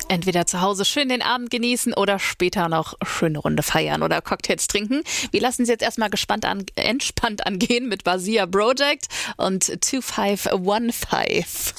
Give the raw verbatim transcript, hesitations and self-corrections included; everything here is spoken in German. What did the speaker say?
Entweder zu Hause schön den Abend genießen oder später noch schöne Runde feiern oder Cocktails trinken. Wir lassen es jetzt erstmal gespannt an, entspannt angehen mit Basia Project und two five one five.